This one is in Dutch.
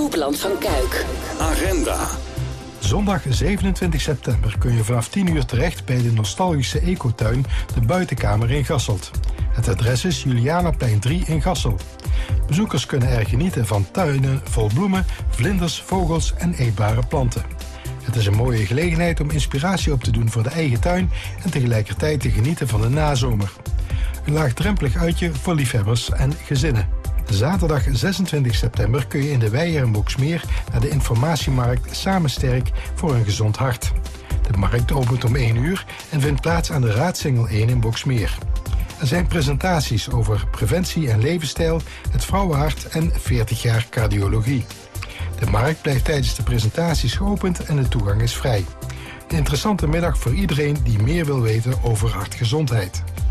Hoogland van Kuik. Agenda. Zondag 27 september kun je vanaf 10 uur terecht bij de nostalgische ecotuin De Buitenkamer in Gasselt. Het adres is Julianaplein 3 in Gassel. Bezoekers kunnen er genieten van tuinen vol bloemen, vlinders, vogels en eetbare planten. Het is een mooie gelegenheid om inspiratie op te doen voor de eigen tuin en tegelijkertijd te genieten van de nazomer. Een laagdrempelig uitje voor liefhebbers en gezinnen. Zaterdag 26 september kun je in de Weijer in Boxmeer naar de informatiemarkt Samen Sterk voor een gezond hart. De markt opent om 1 uur en vindt plaats aan de Raadsingel 1 in Boxmeer. Er zijn presentaties over preventie en levensstijl, het vrouwenhart en 40 jaar cardiologie. De markt blijft tijdens de presentaties geopend en de toegang is vrij. Een interessante middag voor iedereen die meer wil weten over hartgezondheid.